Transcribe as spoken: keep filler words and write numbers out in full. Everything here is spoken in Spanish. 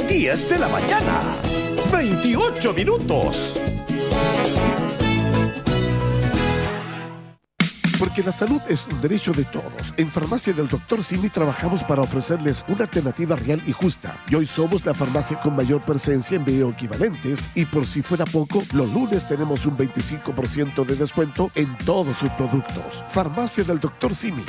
diez de la mañana. veintiocho minutos. Porque la salud es un derecho de todos. En Farmacia del doctor Simi trabajamos para ofrecerles una alternativa real y justa. Y hoy somos la farmacia con mayor presencia en bioequivalentes. Y por si fuera poco, los lunes tenemos un veinticinco por ciento de descuento en todos sus productos. Farmacia del doctor Simi.